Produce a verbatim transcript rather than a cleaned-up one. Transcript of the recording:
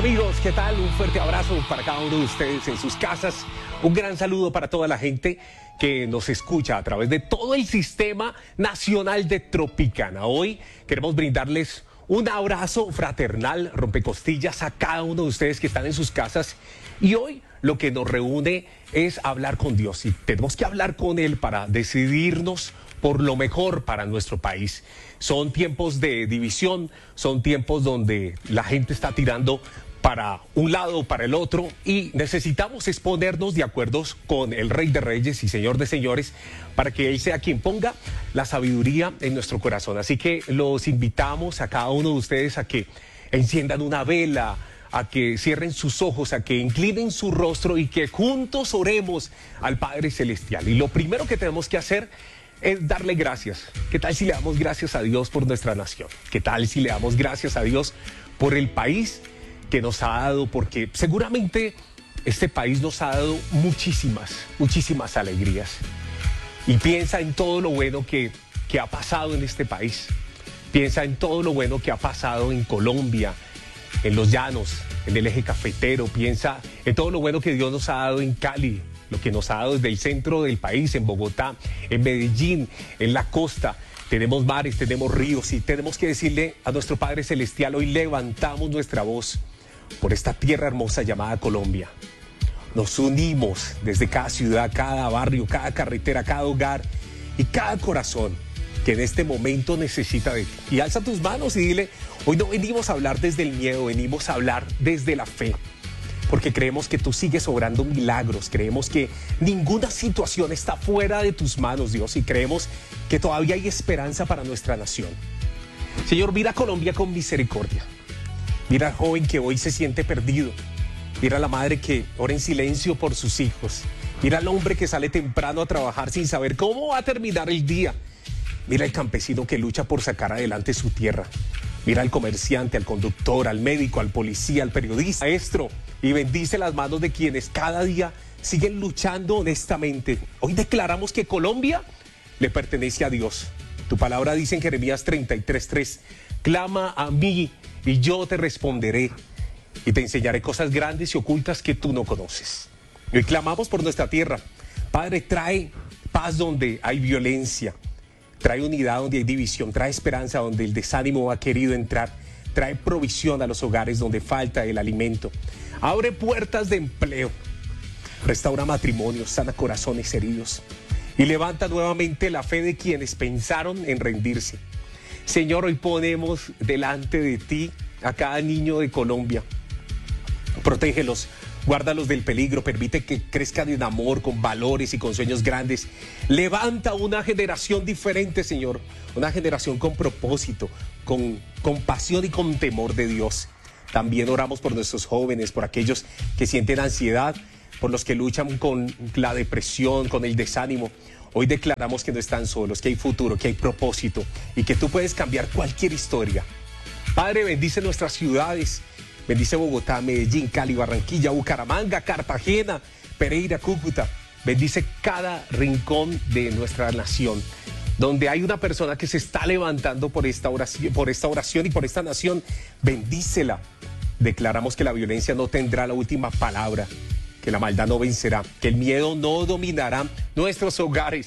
Amigos, ¿qué tal? Un fuerte abrazo para cada uno de ustedes en sus casas. Un gran saludo para toda la gente que nos escucha a través de todo el sistema nacional de Tropicana. Hoy queremos brindarles un abrazo fraternal, rompecostillas a cada uno de ustedes que están en sus casas. Y hoy lo que nos reúne es hablar con Dios. Y tenemos que hablar con Él para decidirnos por lo mejor para nuestro país. Son tiempos de división, son tiempos donde la gente está tirando para un lado o para el otro y necesitamos exponernos de acuerdo con el Rey de Reyes y Señor de Señores para que Él sea quien ponga la sabiduría en nuestro corazón. Así que los invitamos a cada uno de ustedes a que enciendan una vela, a que cierren sus ojos, a que inclinen su rostro y que juntos oremos al Padre Celestial. Y lo primero que tenemos que hacer es darle gracias. ¿Qué tal si le damos gracias a Dios por nuestra nación? ¿Qué tal si le damos gracias a Dios por el país que nos ha dado? Porque seguramente este país nos ha dado muchísimas, muchísimas alegrías. Y piensa en todo lo bueno que, que ha pasado en este país. Piensa en todo lo bueno que ha pasado en Colombia, en los llanos, en el eje cafetero. Piensa en todo lo bueno que Dios nos ha dado en Cali, lo que nos ha dado desde el centro del país, en Bogotá, en Medellín, en la costa. Tenemos mares, tenemos ríos y tenemos que decirle a nuestro Padre Celestial, hoy levantamos nuestra voz por esta tierra hermosa llamada Colombia. Nos unimos desde cada ciudad, cada barrio, cada carretera, cada hogar y cada corazón que en este momento necesita de ti. Y alza tus manos y dile, hoy no venimos a hablar desde el miedo, venimos a hablar desde la fe. Porque creemos que tú sigues obrando milagros, creemos que ninguna situación está fuera de tus manos, Dios, y creemos que todavía hay esperanza para nuestra nación. Señor, mira a Colombia con misericordia. Mira al joven que hoy se siente perdido. Mira a la madre que ora en silencio por sus hijos. Mira al hombre que sale temprano a trabajar sin saber cómo va a terminar el día. Mira al campesino que lucha por sacar adelante su tierra. Mira al comerciante, al conductor, al médico, al policía, al periodista, maestro, y bendice las manos de quienes cada día siguen luchando honestamente. Hoy declaramos que Colombia le pertenece a Dios. Tu palabra dice en Jeremías treinta y tres, tres, clama a mí y yo te responderé y te enseñaré cosas grandes y ocultas que tú no conoces. Y hoy clamamos por nuestra tierra. Padre, trae paz donde hay violencia. Trae unidad donde hay división, trae esperanza donde el desánimo ha querido entrar, trae provisión a los hogares donde falta el alimento. Abre puertas de empleo, restaura matrimonios, sana corazones heridos y levanta nuevamente la fe de quienes pensaron en rendirse. Señor, hoy ponemos delante de ti a cada niño de Colombia. Protégelos. Guárdalos del peligro, permite que crezcan en amor, con valores y con sueños grandes. Levanta una generación diferente, Señor. Una generación con propósito, con compasión y con temor de Dios. También oramos por nuestros jóvenes, por aquellos que sienten ansiedad, por los que luchan con la depresión, con el desánimo. Hoy declaramos que no están solos, que hay futuro, que hay propósito y que tú puedes cambiar cualquier historia. Padre, bendice nuestras ciudades. Bendice Bogotá, Medellín, Cali, Barranquilla, Bucaramanga, Cartagena, Pereira, Cúcuta. Bendice cada rincón de nuestra nación, donde hay una persona que se está levantando por esta oración, por esta oración y por esta nación. Bendícela. Declaramos que la violencia no tendrá la última palabra, que la maldad no vencerá, que el miedo no dominará nuestros hogares.